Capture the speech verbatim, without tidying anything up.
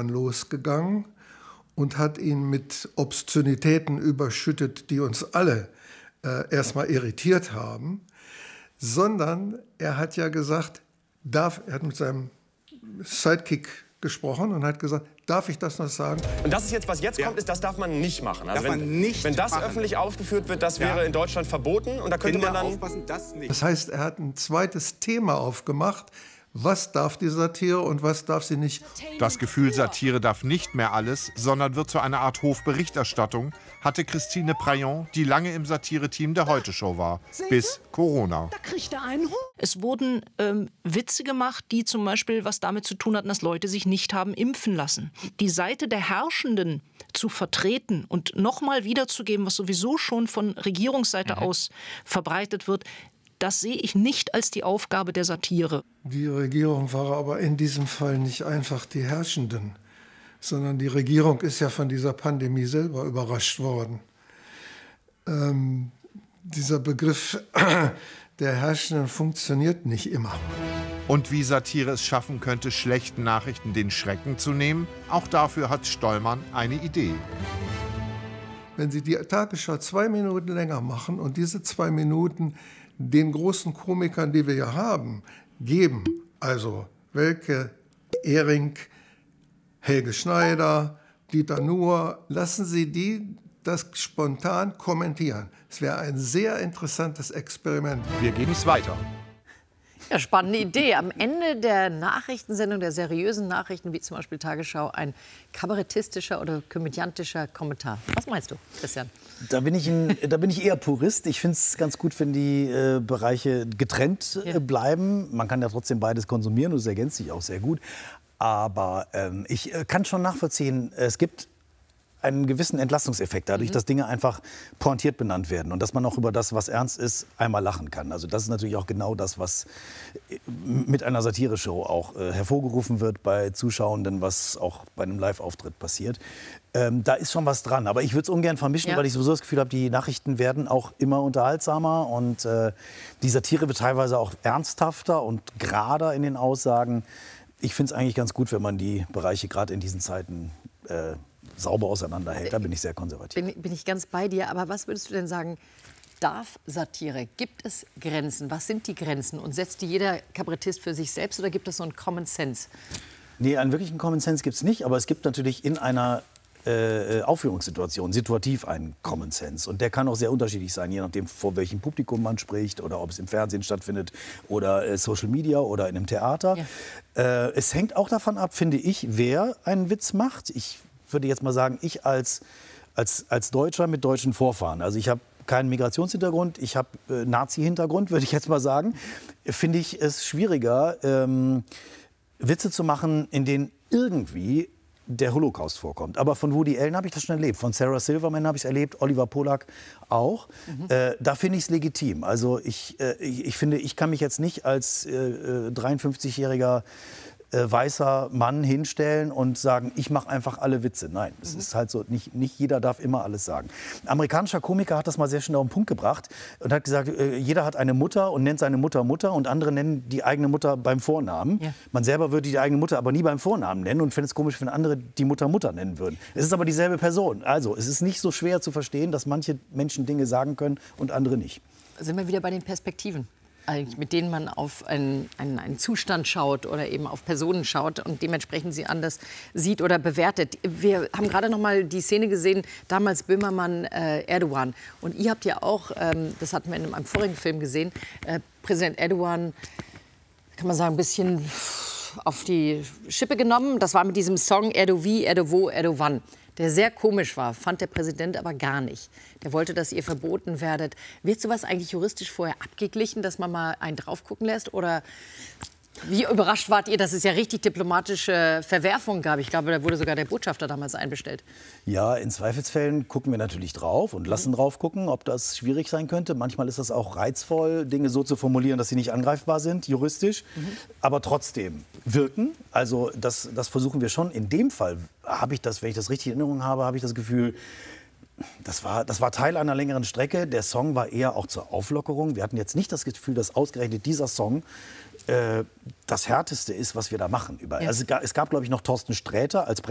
Böhmermann losgegangen und hat ihn mit Obszönitäten überschüttet, die uns alle äh, erstmal irritiert haben, sondern er hat ja gesagt, darf, er hat mit seinem Sidekick gesprochen und hat gesagt, darf ich das noch sagen? Und das ist jetzt, was jetzt ja. kommt, ist, das darf man nicht machen. Also darf wenn, man nicht wenn das machen. öffentlich aufgeführt wird, das wäre ja. in Deutschland verboten und da könnte Kinder man dann... aufpassen, das nicht. Das heißt, er hat ein zweites Thema aufgemacht. Was darf die Satire und was darf sie nicht? Das Gefühl, Satire darf nicht mehr alles, sondern wird zu einer Art Hofberichterstattung, hatte Christine Prayon, die lange im Satire-Team der Heute-Show war, bis Corona. Da kriegt er einen Hund. Es wurden ähm, Witze gemacht, die zum Beispiel was damit zu tun hatten, dass Leute sich nicht haben impfen lassen. Die Seite der Herrschenden zu vertreten und nochmal wiederzugeben, was sowieso schon von Regierungsseite mhm. aus verbreitet wird, das sehe ich nicht als die Aufgabe der Satire. Die Regierung war aber in diesem Fall nicht einfach die Herrschenden, sondern die Regierung ist ja von dieser Pandemie selber überrascht worden. Ähm, dieser Begriff der Herrschenden funktioniert nicht immer. Und wie Satire es schaffen könnte, schlechten Nachrichten den Schrecken zu nehmen, auch dafür hat Stollmann eine Idee. Wenn Sie die Tagesschau zwei Minuten länger machen und diese zwei Minuten den großen Komikern, die wir ja haben, geben, also Welke, Ehring, Helge Schneider, Dieter Nuhr, lassen Sie die das spontan kommentieren. Es wäre ein sehr interessantes Experiment. Wir geben es weiter. Ja, spannende Idee. Am Ende der Nachrichtensendung, der seriösen Nachrichten, wie zum Beispiel Tagesschau, ein kabarettistischer oder komödiantischer Kommentar. Was meinst du, Christian? Da bin ich, ein, da bin ich eher Purist. Ich finde es ganz gut, wenn die äh, Bereiche getrennt äh, bleiben. Man kann ja trotzdem beides konsumieren und es ergänzt sich auch sehr gut. Aber ähm, ich äh, kann schon nachvollziehen, es gibt einen gewissen Entlastungseffekt, dadurch, mhm. dass Dinge einfach pointiert benannt werden und dass man auch über das, was ernst ist, einmal lachen kann. Also das ist natürlich auch genau das, was mit einer Satire-Show auch äh, hervorgerufen wird bei Zuschauenden, was auch bei einem Live-Auftritt passiert. Ähm, da ist schon was dran, aber ich würde es ungern vermischen, ja. weil ich sowieso das Gefühl habe, die Nachrichten werden auch immer unterhaltsamer und äh, die Satire wird teilweise auch ernsthafter und gerader in den Aussagen. Ich finde es eigentlich ganz gut, wenn man die Bereiche gerade in diesen Zeiten äh, sauber auseinanderhält. Da bin ich sehr konservativ. Bin, bin ich ganz bei dir. Aber was würdest du denn sagen, darf Satire? Gibt es Grenzen? Was sind die Grenzen? Und setzt die jeder Kabarettist für sich selbst oder gibt es so einen Common Sense? Nee, einen wirklichen Common Sense gibt es nicht. Aber es gibt natürlich in einer äh, Aufführungssituation situativ einen Common Sense. Und der kann auch sehr unterschiedlich sein, je nachdem, vor welchem Publikum man spricht oder ob es im Fernsehen stattfindet oder äh, Social Media oder in einem Theater. Ja. Äh, es hängt auch davon ab, finde ich, wer einen Witz macht. Ich würde jetzt mal sagen, ich als, als, als Deutscher mit deutschen Vorfahren, also ich habe keinen Migrationshintergrund, ich habe äh, Nazi-Hintergrund, würde ich jetzt mal sagen, finde ich es schwieriger, ähm, Witze zu machen, in denen irgendwie der Holocaust vorkommt. Aber von Woody Allen habe ich das schon erlebt, von Sarah Silverman habe ich es erlebt, Oliver Polak auch. Mhm. Äh, da finde ich es legitim. Also ich, äh, ich, ich finde, ich kann mich jetzt nicht als äh, dreiundfünfzigjähriger Äh, weißer Mann hinstellen und sagen, ich mache einfach alle Witze. Nein, es mhm. ist halt so, nicht, nicht jeder darf immer alles sagen. Ein amerikanischer Komiker hat das mal sehr schnell auf den Punkt gebracht und hat gesagt, äh, jeder hat eine Mutter und nennt seine Mutter Mutter und andere nennen die eigene Mutter beim Vornamen. Ja. Man selber würde die eigene Mutter aber nie beim Vornamen nennen und fände es komisch, wenn andere die Mutter Mutter nennen würden. Es ist aber dieselbe Person. Also, es ist nicht so schwer zu verstehen, dass manche Menschen Dinge sagen können und andere nicht. Sind wir wieder bei den Perspektiven? Mit denen man auf einen, einen, einen Zustand schaut oder eben auf Personen schaut und dementsprechend sie anders sieht oder bewertet. Wir haben gerade noch mal die Szene gesehen, damals Böhmermann, äh, Erdogan. Und ihr habt ja auch, ähm, das hatten wir in einem vorigen Film gesehen, äh, Präsident Erdogan, kann man sagen, ein bisschen auf die Schippe genommen. Das war mit diesem Song Erdovi, Erdovo, Erdovan, der sehr komisch war, fand der Präsident aber gar nicht. Der wollte, dass ihr verboten werdet. Wird sowas eigentlich juristisch vorher abgeglichen, dass man mal einen drauf gucken lässt? Oder wie überrascht wart ihr, dass es ja richtig diplomatische Verwerfungen gab? Ich glaube, da wurde sogar der Botschafter damals einbestellt. Ja, in Zweifelsfällen gucken wir natürlich drauf und lassen drauf gucken, ob das schwierig sein könnte. Manchmal ist das auch reizvoll, Dinge so zu formulieren, dass sie nicht angreifbar sind, juristisch, mhm. aber trotzdem wirken. Also das, das versuchen wir schon. In dem Fall habe ich das, wenn ich das richtig in Erinnerung habe, habe ich das Gefühl, Das war, das war Teil einer längeren Strecke. Der Song war eher auch zur Auflockerung. Wir hatten jetzt nicht das Gefühl, dass ausgerechnet dieser Song äh, das Härteste ist, was wir da machen. Überall. Ja. Also, es gab, glaube ich, noch Thorsten Sträter als